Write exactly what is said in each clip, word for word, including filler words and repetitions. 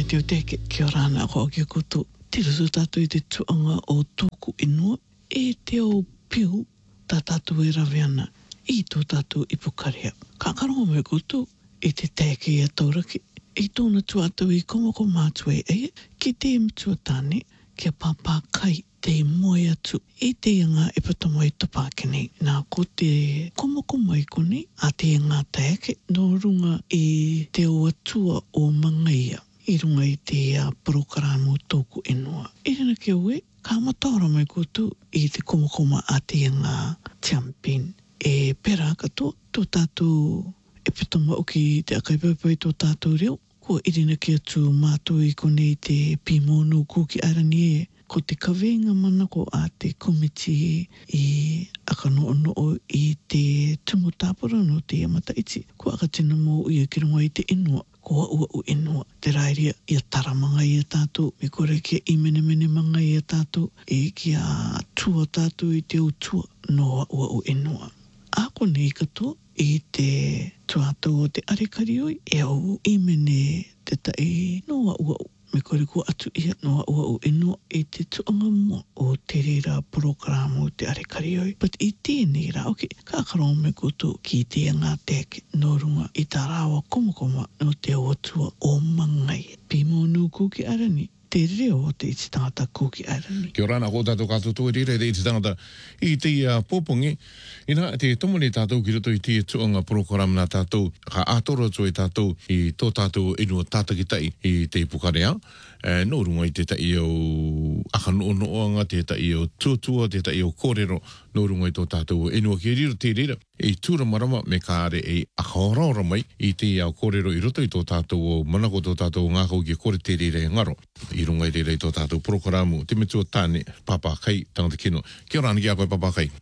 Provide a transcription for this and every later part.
mai te o te ke kia rana ko ki kutu. Te rusu tātou i te tuanga o tōku inua e te o piu tā tātou e raweana i tō tātou i pukaria. Ka karongo mai kutu i te teke i a tauraki. I tōna tuatau i komoko mātua e eia ki te mtua tāne kia pāpā kai te moe atu i te anga e patomo i topākene. Nā ko te komoko mai kone a te anga taeke no runga i te o atua o mangaia. I runga i te uh, prokaramo tōku inua. I rina kia ue, ka mataora mai kutu i te komakoma a te anga champion. E pera katoa, tō tātou e pitoma uki te akaipapai tō tātou reo. Ko i rina kia tū mātou i kone i te pimono kuki arani e. Ko te kawenga mana ko a te komiti i akano ono i te tumu tāpura no te amata iti. Ko akatina mō i a kironga i te inua. Ko ua u inua. Te rairia i a taramanga i a tātou. Me kore kia i mene mene manga i a tātou. E kia tua tātou i te utua. No ua u inua. Ako nei katoa i te tuatau o te arekarioi. E au i mene te tai no ua u. Me kore ko atu ia noa ua u inua i te tuanga mua o te reira programo te arekarioi. But i tēnei rā, okay, ka karongo me kutu ki te ngā teke no runga i tā rāwa komakoma no te otua o mangai. Pimono kuki arani. Te reo o te iti tangata kuki arani. Kia rana ko tātou kātou e rire te iti tangata i te uh, pōpongi. Ina te tomoni tātou ki roto i te tuanga program nā tātou ka ātoro atu i tātou i tō tātou inua tātakitai i te pukarea. Uh, no runga i te tai o akano ono oanga, te tai o tuatua, te tai o kōrero, no runga i tō tātou inua ki riro te rira. I tūra marama me kāre e akaorora mai i te au kōrero i roto i tō tātou o manako tō tātou ngākau ki kore te rira e ngaro. I runga i rira i tō tātou prokaramu, te metua tāne, papa kai, tangata kino. Kia rāna ki a koe papa kai.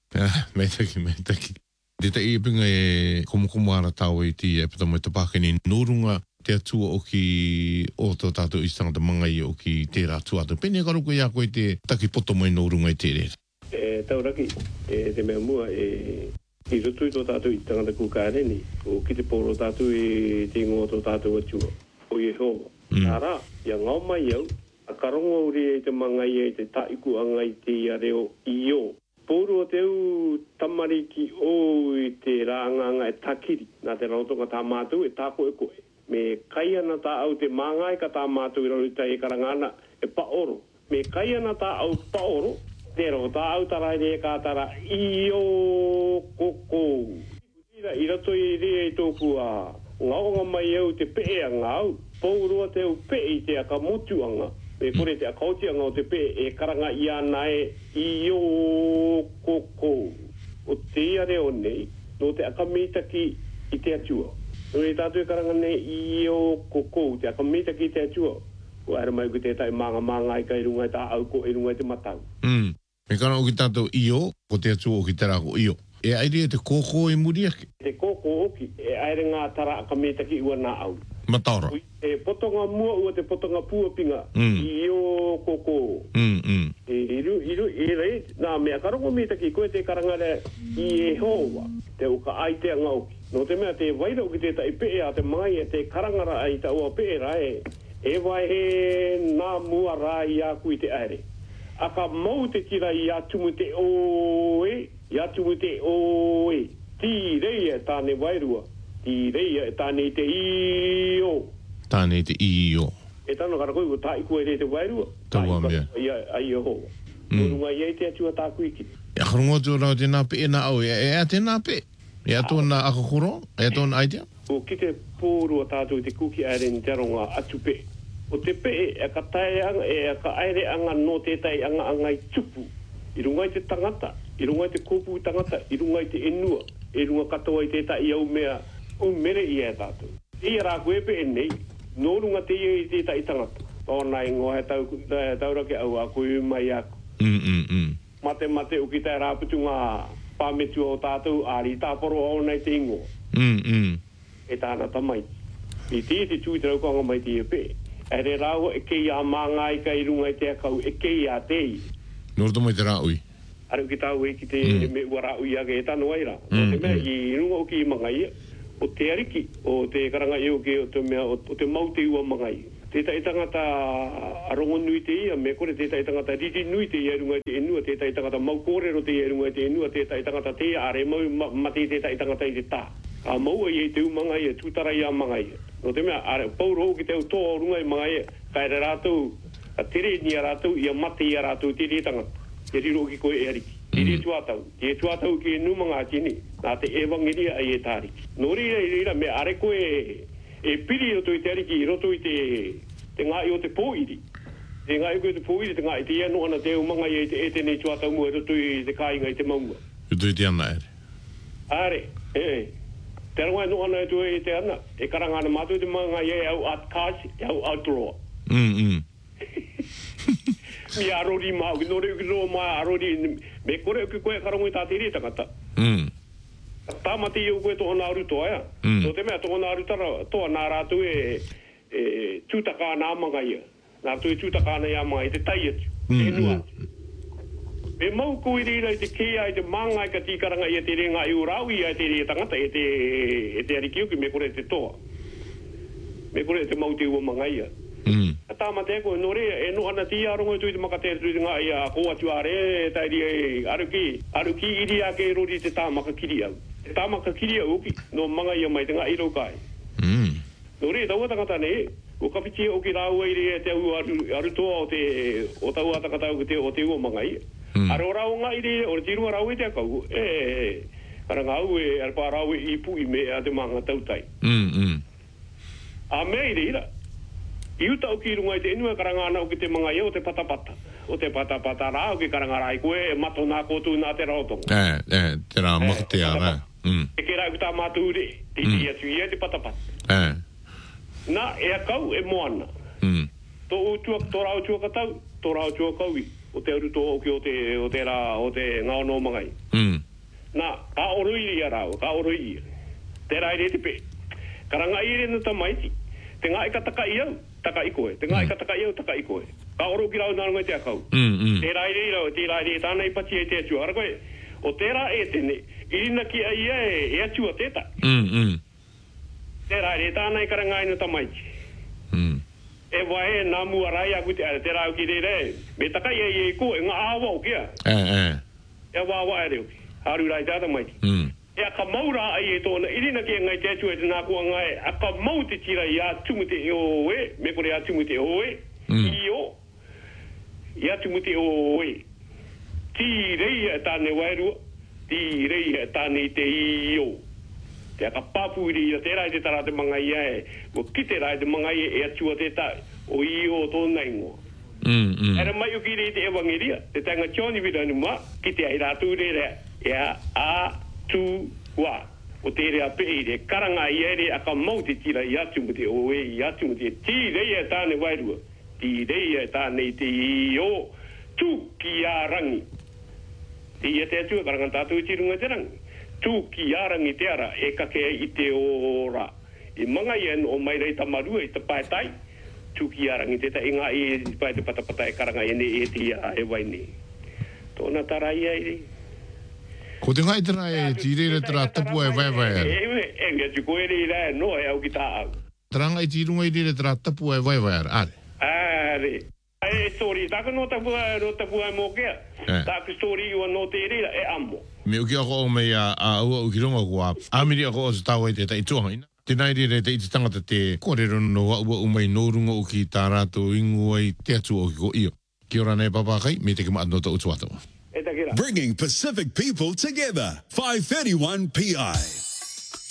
Mei taki, mei taki. Te tai e pinga e komokomo ara tāo i te e pata mai tapākeni no runga te atua o ki o tō tātou i tangata mangai o ki te rā tuatu. Pene karo koe a koe te taki poto mai no runga i te rere. E tauraki, e te mea mua, e i roto i tō tātou i tangata kukāreni, o ki te pōro tātou i te ingoa tō tātou atua, o Yehova. Nā rā, ia ngau mai au, a karongo uri e te mangai e te taiku anga i te ia reo i o. Pōro o te u tamariki o i te rānganga e takiri, nā te rautonga tā mātou e tāko e koe. Me kai ana tā au te māngai ka tā mātou i rau tai e karangana e paoro. Me kai ana tā au paoro, te rau tā au tarai e kātara i o koko. I rato i rea i tōku a ngaonga mai au te pee a ngau, pōroa te au pee i te akamotu anga. Me kore te akauti anga o te pee e karanga i ana e i o koko. O te ia reo nei, no te akamitaki i te atua. No e tātou e karanga nei i o koko, te akamitaki i te atua. Ko ara mai ku te tai manga manga i kai runga i tā au ko i runga i te matau. Mm. Me kana o ki tātou i o, ko te atua o ki te rako i o. E aere e te koko e muri ake? Te koko oki, e aere ngā tara akamitaki ua nā au. Mataora? E potonga mua ua te potonga puapinga mm. i o koko. Mm, mm. E iru, iru, e rei, nā mea karongo mitaki koe te karangare i e hoa, te uka ai te ngauki. No te mea te waira uki te tai pee a te mai e te karangara ai ta ua pee rai, e vai he nā mua rai a kui te aere. Aka mau te tira i atumu te oe, i atumu te oe. Ti rei e tāne wairua, ti rei e tāne te i o. Tāne te i o. E tano kara koe ko tai koe re te wairua. Taua mea. Ai o hoa. Nurunga i e te atua tā kuiki. E akarongo tu rau te nā pee nā au, e a te nā pee? E a tōna akakoro? E a tōna aitea? O ki te pōrua tātou te kuki aere ni te ronga atu pe. O te pe e ka tae anga, e ka aere anga no te tai anga anga i tupu. I runga i te tangata, i runga i te kōpū tangata, i runga i te enua, i runga katoa i te tai au mea, o mere i e tātou. I a rā koe pe e nei, no runga te i te tai tangata. Tōna i ngoa he tau, taurake au a koe mai aku. Mm, mm, mm. Mate mate o ki tai rāputu ngā pāmetu o tātou, āri tāporo au nei te ingo. Mm, mm. E tāna tamai. I te te tui te raukonga mai te e pē. E re rāua e kei a māngai ka i runga i te akau, e kei a tei. Norto mai te rāui. Aru ki tāu e ki te mm. me ua rāui ake e tānu aira. Mm, o te mea mm. i runga o ki i mangai. O te ariki, o te karanga i o ke o te mea, o te mau te ua mangai. te tai tangata arongo nui te ia, me kore te tai tangata riri nui te ia runga te enua, te tai tangata mau kōrero te ia runga te enua, te tai tangata te are mau ma, ma te te tai tangata i te tā. A maua i te umanga ia, tūtara i a manga ia. No te mea, are pauro ki te au tō runga i manga ia, kai re rātou, a tere ni a rātou, i a mate i a rātou, te re tangata. Te riro ki koe e ariki. Te re tuatau. Te tuatau ki e numanga tini, nā te evangeria ai e tāriki. No rira i rira, me are koe e piri roto i te ariki, i roto i te, te ngai o te pōiri. Te ngai o te pōiri, te ngai te iano ana te umanga i te e te nei tuatau mua, roto i te kāinga i te maunga. Roto i te ana ere. Are, e. Te rangai no ana e tu e te ana. E karangana mātou te maunga i e au atkasi, e au outlaw. Mm, mm. Mi arori mau, ki nore uki roa mai arori, me kore uki koe karango i tā te ri tangata. Mm. Tā mati i au koe tō ana aru toa ea. Mm. So te mea tō ana aru tara, tō nā rātou e, e tūtaka nā manga ia. Nā rātou e tūtaka nā ia manga i te tai atu. Mm, E nua. mm. Me mau koe rira i te kea i te manga i ka tīkaranga i te renga i urau i te ri tangata e te, e te arikiuki me kore te toa. Me kore te mau te ua manga ia. Mm. Tā mate ko no re e no ana ti arongo tu te makate tu nga ia ko atu are tai ri aruki aruki iri ake rori te tā maka kiri au. Te tā maka kiri au ki no manga ia mai te nga iro kai. Mm. No re tau tangata ne o ka piti o ki rau i re te au aru aru toa o te o tau tangata o te o te o manga ia. Mm. Aro rau nga i re o te rua rau i te kau e karanga au e arpa rau i pu i me a te manga tau tai. Mm, mm. A me i re ira. I uta o ki runga i te enua karangana o ki te mga ia o te patapata. O te patapata rā o ki karangara i koe e mato nā kōtu nā te rautonga. Eh, eh, te rā maka te ara. Mm. E ke rā uta mātu ure, te Mm. i atu i e te patapata. Eh. Nā, e a kau e moana. Mm. Tō utua, tō rau tua katau, tō rau tua kaui. O te aru tō o ki o te, o te rā, o te ngao no mangai. Mm. Nā, ka oroi ia rau, ka oroi ia. Te rā i re te pe. Karanga i re na tamaiti. Te ngā i ka taka i au. Taka i koe. Te ngā i ka taka i au, taka i koe. Ka oro ki rau nārunga te akau. Mm, mm. Te rai rei rau, te rai rei tāna i pati e te atua. Ara koe, o te rā e tene, irina ki a ia e, e atua tēta. Mm, mm. Te rai rei tāna i karangai no tamaiti. Mm. E wae nā mua rai aku te ara, te rau ki rei rei. Me taka i a i e koe, ngā awa o kia. Eh, eh. E wā wā e reo ki. Haru rai tā tamaiti. Mm. E a ka maura ai e tōna, irina ki a ngai te atua e te nā kua ngai, a ka mau te tira i a tumu te e o e, me kore a tumu te o e, Mm. i o, i a tumu te o e. Ti rei e tāne wairua, ti rei e tāne te i o. Te a ka pāpuri i a te rai te tara te mangai e, mo ki te rai te mangai e atua te tai, o i o tōna ingoa. Mm, mm. Era mai o ki rei te evangeria, te tanga Johnny Virani ma, ki te ai rātu re rea, e a a tu wa o te rea pei re karanga i ere a ka mau te tira i atu mo te o e i atu mo te ti rei e tāne wairua ti rei e tāne te i o tu ki a rangi ti e te atua karanga tātou i tirunga te rangi tu ki a rangi te ara e ka ke i te ora i manga i en o mai rei tamarua i te paetai tu ki a rangi te ta inga i pae te patapata e karanga i ne e te a e waini tōna tara i ai rei. Ko te ngai tera e tīreira tera tapu e vai vai ara. E e e nge tu koe rei rai no e au ki tā au. Tera ngai tīrunga i reira tera tapu e vai vai ara. Are. Are. E sorry, taka no tapu e no tapu e mo kea. Taka sorry ua no te reira e amo. Me uki ako o mei a ua uki runga kua. Amiri ako o se tāua i te tai tuahaina. Tēnā i reira te iti tangata te kōrero no ua umei no runga uki tā rātou ingu ai te atu o ki ko io. Kia ora nei papakai, me te kima anota utuatawa. Bringing Pacific people together. five thirty-one P I.